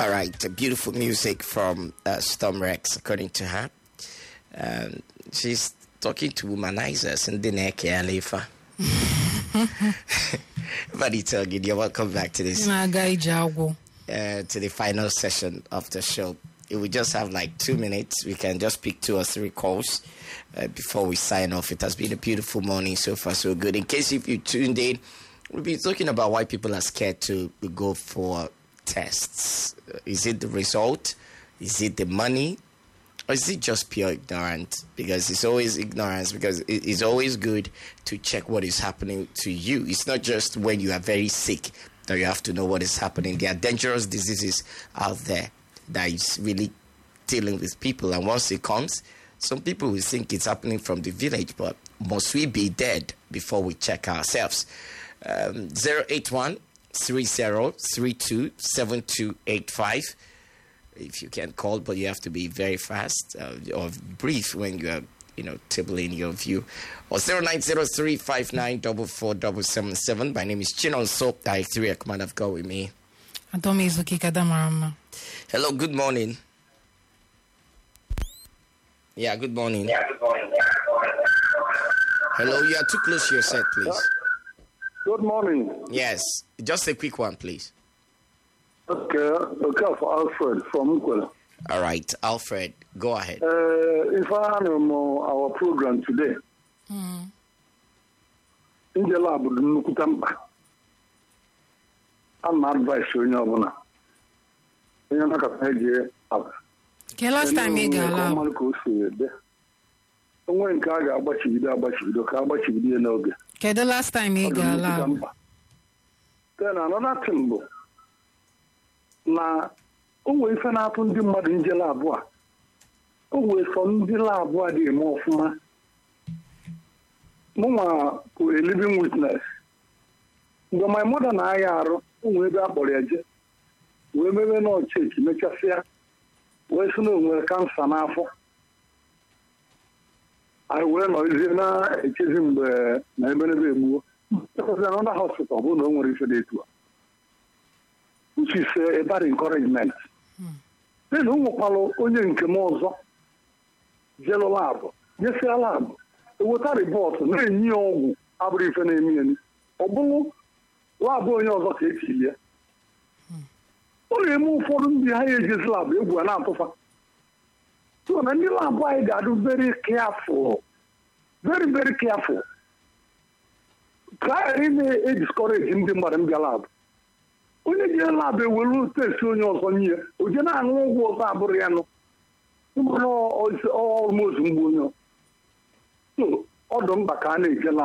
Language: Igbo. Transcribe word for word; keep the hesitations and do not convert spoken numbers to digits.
All right, beautiful music from uh, Storm Rex, according to her. Um, she's talking to womanizers in the neck, Alifa. But it's all good. You're welcome back to this. Uh, to the final session of the show. We just have like two minutes. We can just pick two or three calls uh, before we sign off. It has been a beautiful morning so far, so good. In case if you tuned in, we'll be talking about why people are scared to go for tests. Is it the result? Is it the money? Or is it just pure ignorance? Because it's always ignorance, because it's always good to check what is happening to you. It's not just when you are very sick that you have to know what is happening. There are dangerous diseases out there that is really dealing with people. And once it comes, some people will think it's happening from the village, but must we be dead before we check ourselves? Um, zero eight one, three zero three two, seven two eight five. If you can call, but you have to be very fast uh, or brief when you are, you know, tabling your view. Or zero nine zero three five nine four four seven seven seven. My name is Chinon Soap. I three a command of God with me. Hello, good morning. Yeah, good morning. Yeah, good morning. Hello, you are too close to your set, please. Good morning. Yes, just a quick one, please. Okay, okay, for Alfred from Ukwela. All right, Alfred, go ahead. Uh, if I know our program today, mm. in the lab, I'm advice you know. Okay, last time you got lab. When Kaga about you, about you, about you, know. Okay, the last time you got lab. Then another thing. Na o wee fe na-atụ ndị mmadụ nje labụ a o wee sọ ndị labụ a dị eme ọfụma mụnwa bụ a living witness mgbe my mother na-aya arụ onwe ebe a kpọrọ ya je wee mebe n'ọcheki mechasịa wee sị na o nwere kansa n'afọ anyị wee nọzie na-echezi mgbe na emerebe egbuo ekọsịa na ọnda hospital bụ na o nwere ife dị etu a, which is uh, a bad encouragement. Then who will follow only Kemozo, Jello Lab, yes, Lab. What are the boss? No, you Abri Fenemian, Obu, Labo, and your case here. Only move for them behind his lab, you were not of. So, then you are by God, very careful, very, very careful. Try really discouraging the Madame Galab. Onye ji lab ewelu test onye ọzọ nye oje na-aṅụ ọgwụ ọzọ abụrụ ya nọ almost mgbe onye so ọdụ mba ka a na-eje lab